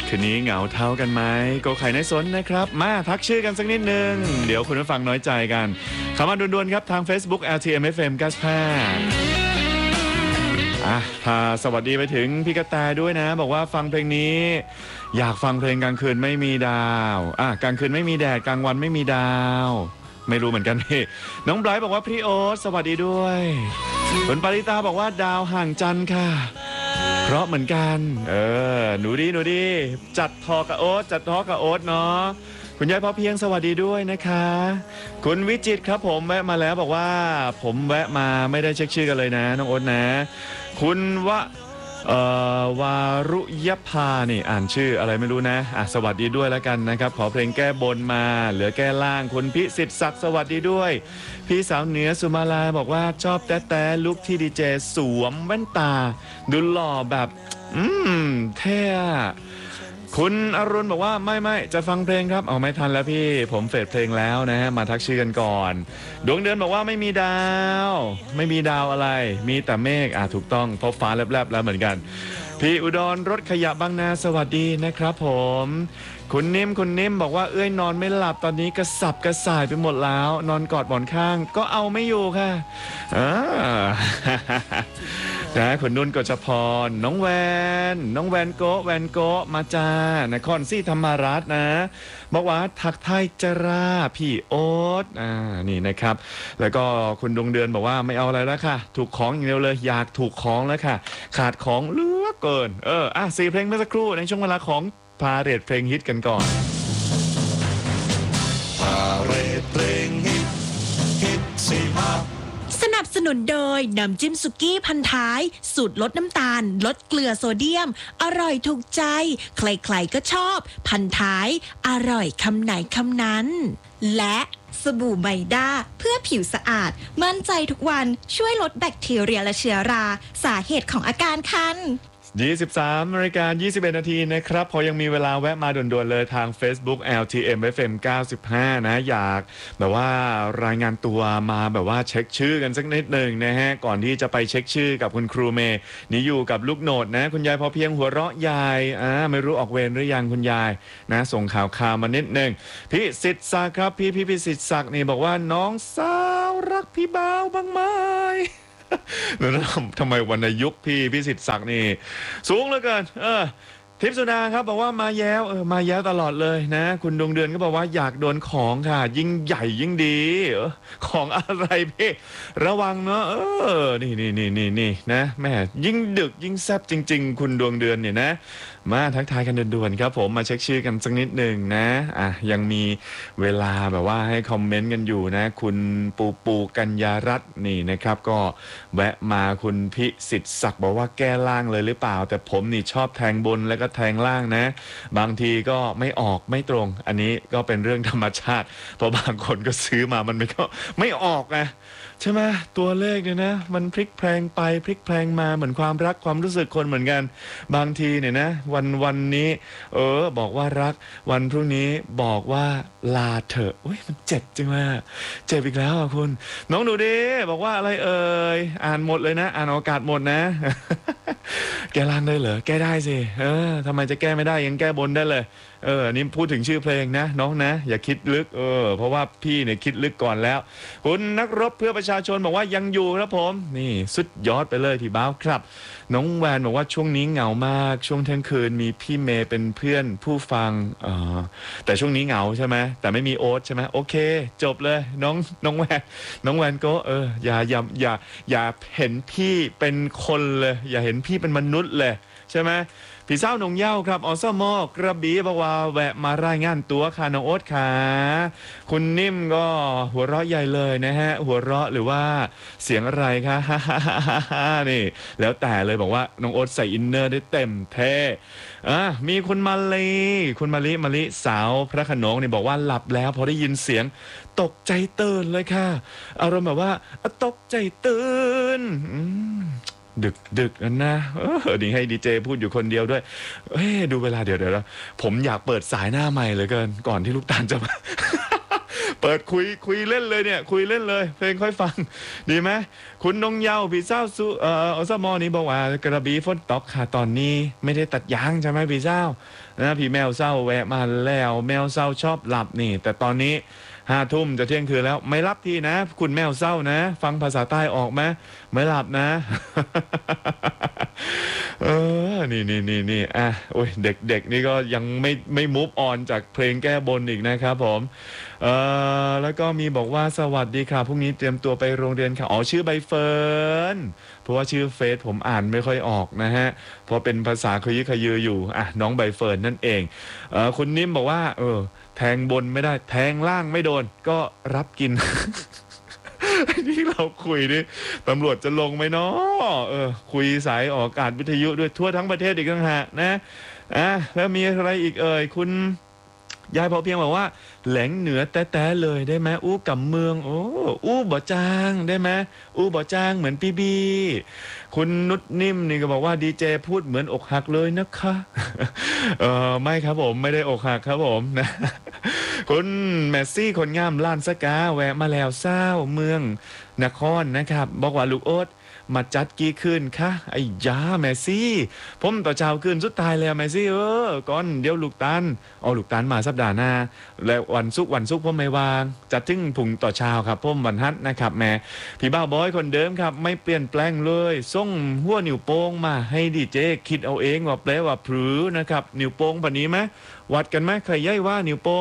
คืนนี้เหงาเท่ากันไหมโกไข่ในสนนะครับมาทักชื่อกันสักนิดนึงเดี๋ยวคุณผู้ฟังน้อยใจกันเข้ามาด่วนๆครับทาง Facebook LTMFM 95พาสวัสดีไปถึงพี่กระแตด้วยนะบอกว่าฟังเพลงนี้อยากฟังเพลงกลางคืนไม่มีดาวกลางคืนไม่มีแดดกลางวันไม่มีดาวไม่รู้เหมือนกันพี่น้องไบรท์บอกว่าพี่โอ๊ตสวัสดีด้วยคุณปริตาบอกว่าดาวห่างจันทร์ค่ะเพราะเหมือนกันหนูดีจัดทอกับโอ๊ตจัดทอกับโอ๊ตเนาะคุณยายพ่อเพียงสวัสดีด้วยนะคะคุณวิจิตรครับผมแวะมาแล้วบอกว่าผมแวะมาไม่ได้เช็คชื่อกันเลยนะน้องโอ๊ตนะคุณวารุยภานี่อ่านชื่ออะไรไม่รู้นะสวัสดีด้วยแล้วกันนะครับขอเพลงแก้บนมาเหลือแก้ล่างคุณพิสิทธิ์ศักดิ์สวัสดีด้วยพี่สาวเหนือสุมาลาบอกว่าชอบแต่ลุคที่ดีเจสวมแว่นตาดูหล่อแบบเท่คุณอรุณบอกว่าไม่จะฟังเพลงครับเอาไม่ทันแล้วพี่ผมเฟดเพลงแล้วนะฮะมาทักชื่อกันก่อนดวงเดือนบอกว่าไม่มีดาวอะไรมีแต่เมฆถูกต้องเพราะฟ้าแลบๆแล้วเหมือนกันพี่อุดรรถขยะบางนาสวัสดีนะครับผมคุณนิ่มบอกว่าเอ้ยนอนไม่หลับตอนนี้กระสับกระส่ายไปหมดแล้วนอนกอดหมอนข้างก็เอาไม่อยู่ค่ะนะคุณนุ่นกฤษพรน้องแวนโกมาจ้านครศรีธรรมราชนะบอกว่าทักไทยจราพี่โอ๊ตนี่นะครับแล้วก็คุณดวงเดือนบอกว่าไม่เอาอะไรแล้วค่ะถูกของอย่างเดียวเลยอยากถูกของแล้วค่ะขาดของเหลือเกิน4เพลงเมื่อสักครู่ในช่วงเวลาของพาเรทเพลงฮิตกันก่อนพาเรทเพลงฮิตสนับสนุนโดยน้ำจิ้มสุกี้พันท้ายสูตรลดน้ำตาลลดเกลือโซเดียมอร่อยถูกใจใครๆก็ชอบพันท้ายอร่อยคำไหนคำนั้นและสบู่ไมด้าเพื่อผิวสะอาดมั่นใจทุกวันช่วยลดแบคทีเรียและเชื้อราสาเหตุของอาการคัน 23:21 นาทีนะครับพอยังมีเวลาแวะมาด่วนๆเลยทาง Facebook LTMFM 95นะอยากแบบว่ารายงานตัวมาแบบว่าเช็คชื่อกันสักนิดหนึ่งนะฮะก่อนที่จะไปเช็คชื่อกับคุณครูเมย์นี่อยู่กับลูกโหนดนะคุณยายพอเพียงหัวเราะยายไม่รู้ออกเวรหรือยังคุณยายนะส่งข่าวมานิดหนึ่งพี่สิทธิ์ศักดิ์ครับพี่สิทธิ์ศักดิ์นี่บอกว่าน้องสาวรักพี่บ่าวบ้างไหมแล้วทำไมวรรณยุกต์พี่สิทธิ์ศักดิ์นี่สูงเหลือเกินทิพย์สุดาครับบอกว่ามาแย้วตลอดเลยนะคุณดวงเดือนก็บอกว่าอยากโดนของค่ะยิ่งใหญ่ยิ่งดีของอะไรพี่ระวังเนาะนี่นะแม่ยิ่งดึกยิ่งแซ่บจริงๆคุณดวงเดือนเนี่ยนะมาทักทายกันด่วนๆครับผมมาเช็คชื่อกันสักนิดหนึ่งนะยังมีเวลาแบบว่าให้คอมเมนต์กันอยู่นะคุณปูกัญญารัตน์นี่นะครับก็แวะมาคุณพิสิทธิ์ศักดิ์บอกว่าแก้ล่างเลยหรือเปล่าแต่ผมนี่ชอบแทงบนแล้วก็แทงล่างนะบางทีก็ไม่ออกไม่ตรงอันนี้ก็เป็นเรื่องธรรมชาติเพราะบางคนก็ซื้อมามันไม่ออกนะใช่ไหมตัวเลขเนี่ยนะมันพลิกแพลงไปพลิกแพลงมาเหมือนความรักความรู้สึกคนเหมือนกันบางทีเนี่ยนะวันนี้บอกว่ารักวันพรุ่งนี้บอกว่าลาเถอะมันเจ็บจังเลยเจ็บอีกแล้วคุณน้องหนูดีบอกว่าอะไรอ่านหมดเลยนะอ่านอากาศหมดนะแก้ล่างได้เหรอแก้ได้สิทำไมจะแก้ไม่ได้ยังแก้บนได้เลยนี่พูดถึงชื่อเพลงนะน้องนะอย่าคิดลึกเพราะว่าพี่เนี่ยคิดลึกก่อนแล้วคุณนักรบเพื่อประชาชนบอกว่ายังอยู่ครับผมนี่สุดยอดไปเลยพี่บ้าวครับน้องแวนบอกว่าช่วงนี้เหงามากช่วงเที่ยงคืนมีพี่เมย์เป็นเพื่อนผู้ฟังแต่ช่วงนี้เหงาใช่ไหมแต่ไม่มีโอ๊ตใช่ไหมโอเคจบเลยน้องแวนก็อย่าเห็นพี่เป็นคนเลยอย่าเห็นพี่เป็นมนุษย์เลยใช่ไหมพี่เศร้าหนงเย้าครับอสมกระบี่บอกว่าแวะมารายงานตัวค่ะน้องโอ๊ตค่ะคุณนิ่มก็หัวเราะใหญ่เลยนะฮะหัวเราะหรือว่าเสียงอะไรคะนี่แล้วแต่เลยบอกว่าน้องโอ๊ตใส่อินเนอร์ได้เต็มเท่มีคุณมาลีสาวพระโขนงนี่บอกว่าหลับแล้วพอได้ยินเสียงตกใจตื่นเลยค่ะอารมณ์แบบว่าตกใจตื่นดึกนะนี่ให้ดีเจพูดอยู่คนเดียวด้วยดูเวลาเดี๋ยวผมอยากเปิดสายหน้าใหม่เลยเกินก่อนที่ลูกตาลจะมาเปิดคุยเล่นเลยเนี่ยคุยเล่นเลยเพลงค่อยฟังดีไหมคุณนงเยาว์พี่เศร้าสุอสมอนี่บอกว่ากระบี่ฝนตกค่ะตอนนี้ไม่ได้ตัดยางใช่ไหมพี่เศร้านะพี่แมวเศร้าแวะมาแล้วแมวเศร้าชอบหลับนี่แต่ตอนนี้5 ทุ่มจะเที่ยงคืนแล้วไม่รับทีนะคุณแมวเศร้านะฟังภาษาใต้ออกไหมไม่หลับนะ นี่อ่ะโอ้ยเด็กนี่ก็ยังไม่มูฟออนจากเพลงแก้บนอีกนะครับผมแล้วก็มีบอกว่าสวัสดีค่ะพรุ่งนี้เตรียมตัวไปโรงเรียนค่ะอ๋อชื่อใบเฟิร์นเพราะว่าชื่อเฟซผมอ่านไม่ค่อยออกนะฮะเพราะเป็นภาษาขยี้ขยืออยู่อ่ะน้องใบเฟิร์นนั่นเองคุณนิ่มบอกว่าแทงบนไม่ได้แทงล่างไม่โดนก็รับกิน ที่เราคุยนี่ตำรวจจะลงไหมเนาะคุยสายออกอากาศวิทยุด้วยทั่วทั้งประเทศอีกต่างหากนะแล้วมีอะไรอีกคุณยายพอเพียงบอกว่าแหลงเหนือแต้ๆเลยได้ไหมอู้กับเมืองโอ้อู้บ่จางได้ไหมอู้บ่จางเหมือนพี่บีคุณนุชนิ่มนี่ก็บอกว่าดีเจพูดเหมือนอกหักเลยนะคะไม่ครับผมไม่ได้อกหักครับผมนะคุณแมสซี่คนงามล้านสกาแวะมาแล้วเศร้าเมืองนครนะครับบอกว่าลูกโอ๊ตมาจัดกี่คืนคะไอ้ยาแมซี่ผมต่อเช้าคืนสุดท้ายแล้วแมซี่ก่อนเดี๋ยวลูกตาลเอาลูกตาลมาสัปดาห์หน้าแล้ววันศุกร์ผมไม่วางจัดถึงผุงต่อเช้าครับผมวันฮัทนะครับแม่พี่บ้าบอยคนเดิมครับไม่เปลี่ยนแปลงเลยส่งหัวนิ้วโป้งมาให้ดีเจคิดเอาเองว่าแปลว่าพรือนะครับนิ้วโป้งปานนี้ไหมวัดกันไหมใครย่ายว่านิ้วโป้ง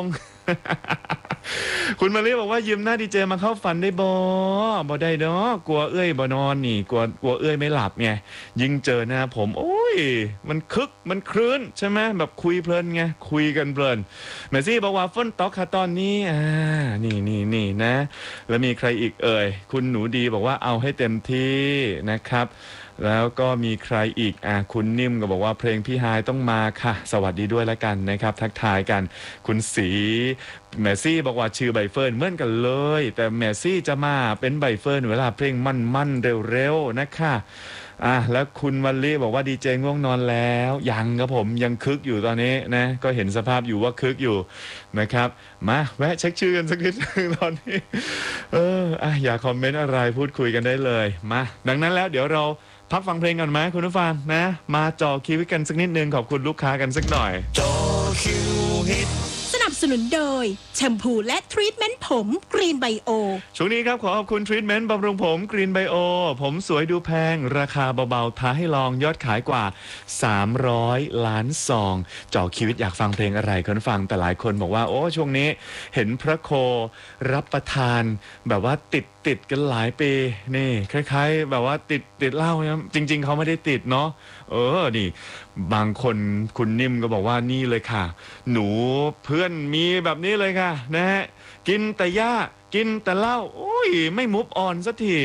คุณมาเรียกบอกว่ายืมหน้าดีเจมาเข้าฝันได้บ่ได้เนาะกลัวเอ้ยบ่นอนนี่กลัวเอ้ยไม่หลับไงยิ่งเจอหน้าผมโอ้ยมันคึกมันครื้นใช่ไหมแบบคุยเพลินไงคุยกันเพลินแมซี่บอกว่าฝนตกค่ะตอนนี้นี่นะแล้วมีใครอีกคุณหนูดีบอกว่าเอาให้เต็มที่นะครับแล้วก็มีใครอีกคุณนิ่มก็บอกว่าเพลงพี่ฮายต้องมาค่ะสวัสดีด้วยแล้วกันนะครับทักทายกันคุณสีแมซี่บอกว่าชื่อใบเฟิร์นเหมือนกันเลยแต่แมซี่จะมาเป็นใบเฟิร์นเวลาเพลงมั่นเร็วๆนะคะแล้วคุณวัลลี่บอกว่าดีเจง่วงนอนแล้วยังครับผมยังคึกอยู่ตอนนี้นะก็เห็นสภาพอยู่ว่าคึกอยู่นะครับมาแวะเช็คชื่อกันสักนิดนึงตอนนี้อยากคอมเมนต์อะไรพูดคุยกันได้เลยมาดังนั้นแล้วเดี๋ยวเราพักฟังเพลงกันไหมคุณผู้ฟังนะมาจ่อคิวกันสักนิดนึงขอบคุณลูกค้ากันสักหน่อยจอคิวฮิตสนับสนุนโดยแชมพูและทรีทเมนต์ผมกรีนไบโอช่วงนี้ครับขอขอบคุณทรีทเมนต์บำรุงผมกรีนไบโอผมสวยดูแพงราคาเบาๆท้าให้ลองยอดขายกว่า300 ล้านซองจ่อคิวอยากฟังเพลงอะไรคนฟังแต่หลายคนบอกว่าโอ้ช่วงนี้เห็นพระโครับประทานแบบว่าติดกันหลายปีนี่คล้ายๆแบบว่าติดเหล้านะจริงๆเขาไม่ได้ติดเนาะนี่บางคนคุณนิ่มก็บอกว่านี่เลยค่ะหนูเพื่อนมีแบบนี้เลยค่ะนะฮะกินแต่หญ้ากินแต่เหล้าโอ้ยไม่มุฟออนสักที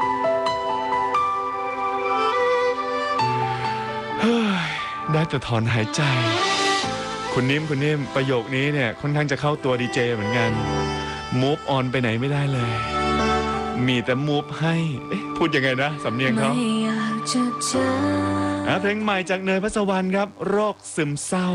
ได้แต่ถอนหายใจคุณนิ่มประโยคนี้เนี่ยค่อนข้างจะเข้าตัวดีเจเหมือนกันมุฟออนไปไหนไม่ได้เลยมีแต่มูฟให้พูดยังไงนะสำเนียงเขาเพลงใหม่จากเนยพัสวรรณครับโรคซึมเศร้า